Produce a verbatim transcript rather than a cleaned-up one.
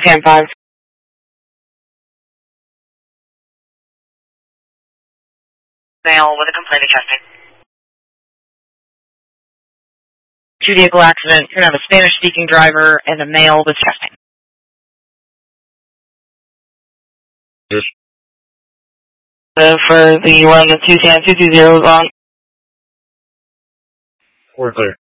ten five. Male with a complaint of chesting. Two vehicle accident. You're going to have a Spanish-speaking driver and a male with chesting. Yes. Uh, for the one, the two ten two two zero is on. We're clear.